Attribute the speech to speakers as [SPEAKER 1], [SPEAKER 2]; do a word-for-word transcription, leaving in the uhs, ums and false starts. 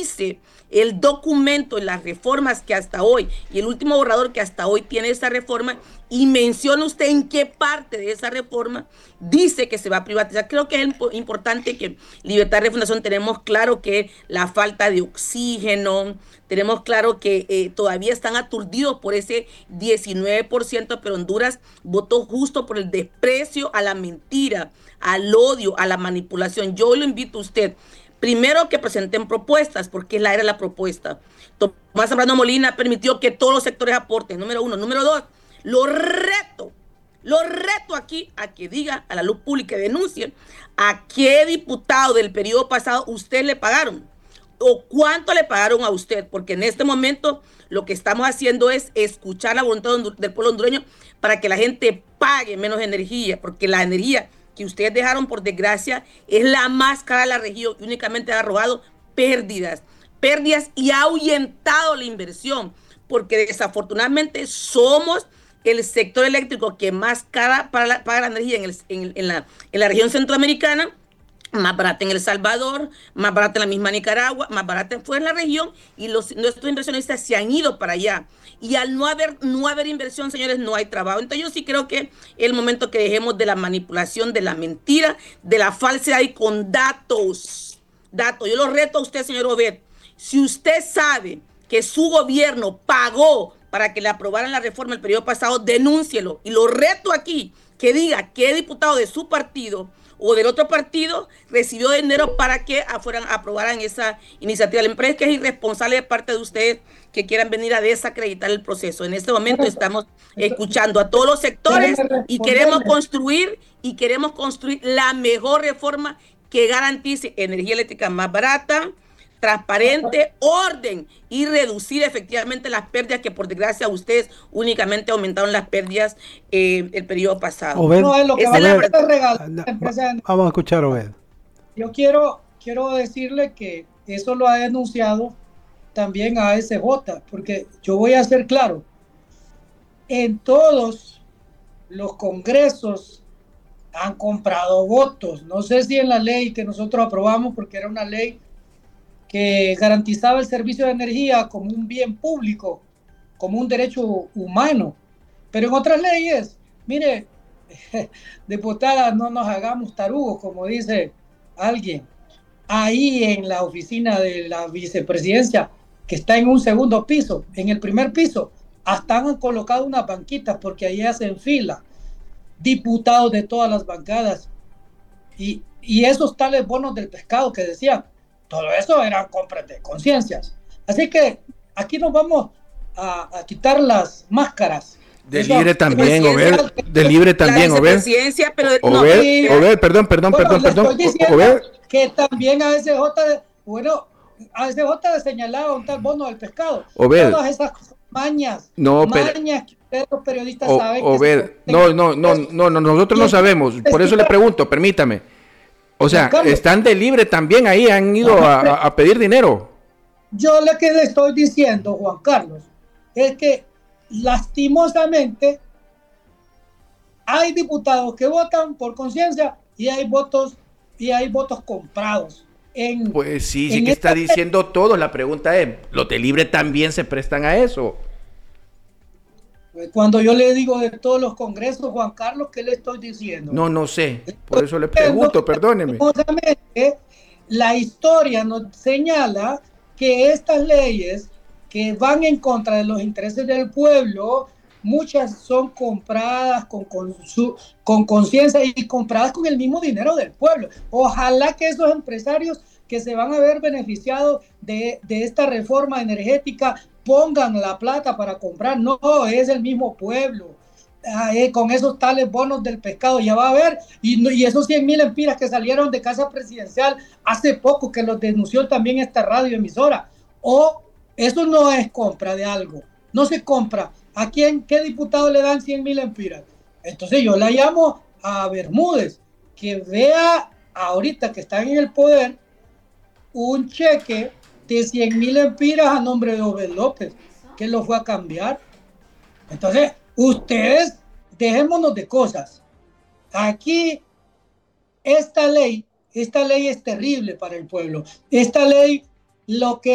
[SPEAKER 1] revise el documento, las reformas que hasta hoy, y el último borrador que hasta hoy tiene esa reforma, y menciona usted en qué parte de esa reforma dice que se va a privatizar. Creo que es importante que Libertad de Fundación tenemos claro que la falta de oxígeno, tenemos claro que eh, todavía están aturdidos por ese diecinueve por ciento, pero Honduras votó justo por el desprecio a la mentira, al odio, a la manipulación. Yo lo invito a usted, primero que presenten propuestas, porque la era la propuesta. Tomás Zambrano Molina permitió que todos los sectores aporten, número uno. Número dos, lo reto, lo reto aquí a que diga a la luz pública y denuncie a qué diputado del periodo pasado usted le pagaron o cuánto le pagaron a usted, porque en este momento lo que estamos haciendo es escuchar la voluntad del pueblo hondureño para que la gente pague menos energía, porque la energía que ustedes dejaron, por desgracia, es la más cara de la región y únicamente ha arrojado pérdidas, pérdidas y ha ahuyentado la inversión, porque desafortunadamente somos el sector eléctrico que más cara para la, paga la energía en, el, en, en, la, en la región centroamericana, más barata en El Salvador, más barata en la misma Nicaragua, más barata fuera en la región, y los, nuestros inversionistas se han ido para allá. Y al no haber, no haber inversión, señores, no hay trabajo. Entonces yo sí creo que es el momento que dejemos de la manipulación, de la mentira, de la falsedad y con datos. Datos. Yo lo reto a usted, señor Obed. Si usted sabe que su gobierno pagó para que le aprobaran la reforma el periodo pasado, denúncielo. Y lo reto aquí, que diga qué diputado de su partido o del otro partido recibió dinero para que fueran aprobaran esa iniciativa. La empresa que es irresponsable de parte de ustedes que quieran venir a desacreditar el proceso. En este momento estamos escuchando a todos los sectores y queremos construir y queremos construir la mejor reforma que garantice energía eléctrica más barata, transparente, orden y reducir efectivamente las pérdidas que por desgracia ustedes únicamente aumentaron las pérdidas eh, el periodo pasado.
[SPEAKER 2] Obed, no es lo que va a regalar
[SPEAKER 3] la empresa. Vamos a escuchar, Obed.
[SPEAKER 2] Yo quiero, quiero decirle que eso lo ha denunciado también a A S J, porque yo voy a ser claro, en todos los congresos han comprado votos. No sé si en la ley que nosotros aprobamos, porque era una ley que garantizaba el servicio de energía como un bien público, como un derecho humano. Pero en otras leyes, mire, diputada, no nos hagamos tarugos, como dice alguien. Ahí en la oficina de la vicepresidencia, que está en un segundo piso, en el primer piso, hasta han colocado unas banquitas porque ahí hacen fila diputados de todas las bancadas. Y, y esos tales bonos del pescado que decían, todo eso eran compras de conciencias. Así que aquí nos vamos a, a quitar las máscaras.
[SPEAKER 4] De libre también, Obed. De libre también, Obed.
[SPEAKER 1] Pero
[SPEAKER 4] Obed,
[SPEAKER 1] no,
[SPEAKER 4] Obed, perdón, perdón,
[SPEAKER 2] bueno,
[SPEAKER 4] perdón, perdón.
[SPEAKER 2] Obed. Que también A S J, bueno, A S J señalaba un tal bono del pescado.
[SPEAKER 4] Obed.
[SPEAKER 2] Todas esas mañas,
[SPEAKER 4] no,
[SPEAKER 2] mañas que los periodistas
[SPEAKER 4] o,
[SPEAKER 2] saben.
[SPEAKER 4] Obed,
[SPEAKER 2] que
[SPEAKER 4] no, no, no, no, no, nosotros no sabemos. Por eso le pregunto, permítame. O sea, están de libre también ahí, han ido a, a pedir dinero.
[SPEAKER 2] Yo lo que le estoy diciendo, Juan Carlos, es que lastimosamente hay diputados que votan por conciencia y hay votos y hay votos comprados. En,
[SPEAKER 4] pues sí, sí que está diciendo todo. La pregunta es, ¿los de libre también se prestan a eso?
[SPEAKER 2] Cuando yo le digo de todos los congresos, Juan Carlos, ¿qué le estoy diciendo?
[SPEAKER 4] No, no sé. Por eso le pregunto, perdóneme.
[SPEAKER 2] La historia nos señala que estas leyes que van en contra de los intereses del pueblo, muchas son compradas con con su, con conciencia y compradas con el mismo dinero del pueblo. Ojalá que esos empresarios que se van a ver beneficiados de, de esta reforma energética pongan la plata para comprar. No, es el mismo pueblo. Ah, eh, con esos tales bonos del pescado ya va a haber, y, y esos cien mil empiras que salieron de Casa Presidencial hace poco, que los denunció también esta radio emisora. O eso no es compra de algo, no se compra. ¿A quién, qué diputado le dan cien mil empiras? Entonces yo la llamo a Bermúdez, que vea ahorita que están en el poder un cheque de cien mil empiras a nombre de Obed López, que lo fue a cambiar. Entonces, ustedes, dejémonos de cosas. Aquí, esta ley, esta ley es terrible para el pueblo. Esta ley, lo que